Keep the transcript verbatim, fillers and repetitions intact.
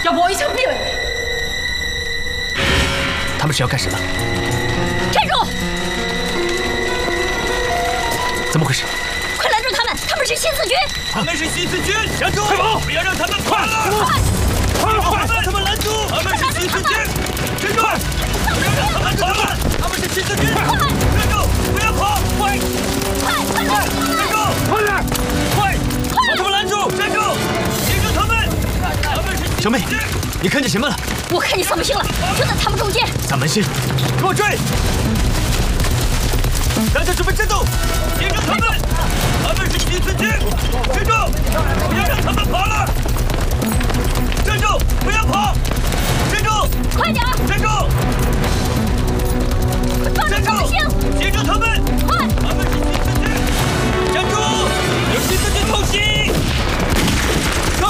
要不我一枪毙了你！ 他们是要干什么？ 站住！ 怎么回事？ 快拦住他们！他们是新四军！ 他们是新四军！站住！ 快跑！ 不要让他们跑了！ 快！快！ 快！把他们拦住！他们是新四军！站住！不要让他们跑了！他们是新四军！站住！不要跑！快！ 快！快拦住他们！ 站住！ 快点！ 快！把他们拦住！站住！盯住他们！他们是小妹，你看见什么了？ 我看见丧门星了，就在他们中间。 丧门星， 给我追！大家准备战斗！盯住他们！他们是新四军！站住！不要让他们跑了！